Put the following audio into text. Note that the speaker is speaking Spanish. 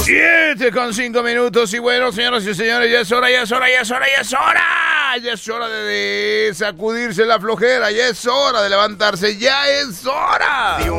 7:05. Y bueno, señoras y señores, ya es hora. Ya es hora de sacudirse la flojera. Ya es hora de levantarse. Ya es hora.